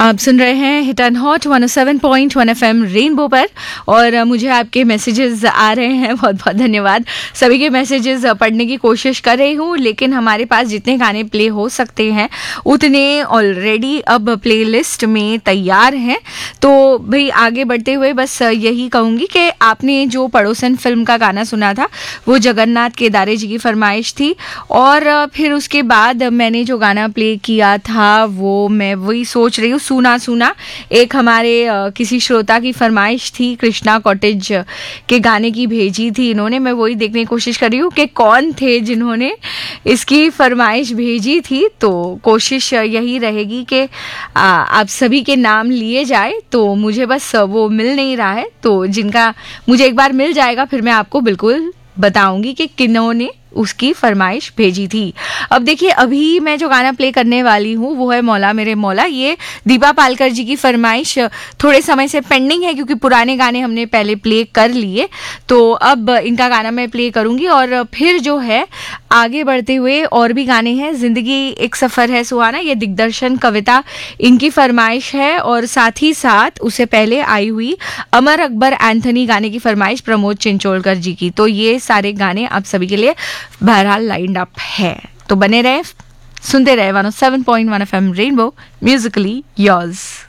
आप सुन रहे हैं hit and hot 107.1 FM rainbow पर और मुझे आपके मैसेजेस आ रहे हैं। बहुत बहुत धन्यवाद। सभी के मैसेजेस पढ़ने की कोशिश कर रही हूँ, लेकिन हमारे पास जितने गाने प्ले हो सकते हैं उतने ऑलरेडी अब प्लेलिस्ट में तैयार हैं। तो भाई आगे बढ़ते हुए बस यही कहूँगी कि आपने जो पड़ोसन फिल्म का गाना सुना था वो जगन्नाथ केदारे जी की फरमाइश थी, और फिर उसके बाद मैंने जो गाना प्ले किया था वो मैं वही सोच रही हूँ, सुना सुना एक हमारे किसी श्रोता की फरमाइश थी, कृष्णा कॉटेज के गाने की भेजी थी इन्होंने। मैं वही देखने की कोशिश कर रही हूँ कि कौन थे जिन्होंने इसकी फरमाइश भेजी थी। तो कोशिश यही रहेगी कि आप सभी के नाम लिए जाए, तो मुझे बस वो मिल नहीं रहा है। तो जिनका मुझे एक बार मिल जाएगा फिर मैं आपको बिल्कुल बताऊंगी कि किन्होंने उसकी फरमाइश भेजी थी। अब देखिए अभी मैं जो गाना प्ले करने वाली हूँ वो है मौला मेरे मौला। ये दीपा पालकर जी की फरमाइश थोड़े समय से पेंडिंग है क्योंकि पुराने गाने हमने पहले प्ले कर लिए, तो अब इनका गाना मैं प्ले करूँगी। और फिर जो है आगे बढ़ते हुए और भी गाने हैं। जिंदगी एक सफ़र है सुहाना, ये दिग्दर्शन कविता इनकी फरमाइश है, और साथ ही साथ उससे पहले आई हुई अमर अकबर एंथनी गाने की फरमाइश प्रमोद चिंचोलकर जी की। तो ये सारे गाने आप सभी के लिए बहरहाल लाइंड अप है। तो बने रहे, सुनते रहे 107.1 FM रेनबो, म्यूजिकली योर्स।